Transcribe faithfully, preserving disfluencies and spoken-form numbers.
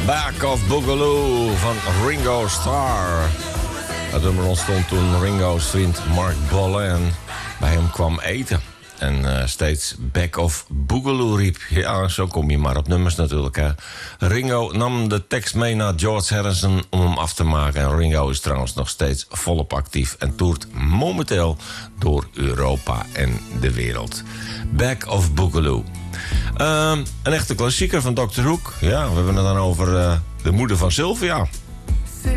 Back of Boogaloo van Ringo Starr. Dat nummer ontstond toen Ringo's vriend Mark Bolan bij hem kwam eten. En uh, steeds Back of Boogaloo riep. Ja, zo kom je maar op nummers natuurlijk. Hè. Ringo nam de tekst mee naar George Harrison om hem af te maken. En Ringo is trouwens nog steeds volop actief en toert momenteel door Europa en de wereld. Back of Boogaloo. Uh, een echte klassieker van dokter Hoek. Ja, we hebben het dan over uh, de moeder van Sylvia.